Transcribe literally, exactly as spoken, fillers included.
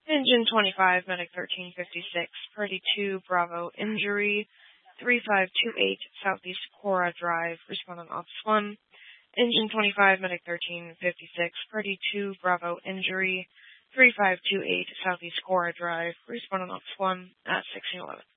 Engine twenty-five, Medic thirteen fifty-six, Purdy two, Bravo, injury, three five two eight, Southeast Cora Drive, respond on Office one. Engine twenty-five, Medic thirteen fifty-six, Purdy two, Bravo, injury, three five two eight, Southeast Cora Drive, respond on Office one at sixteen eleven.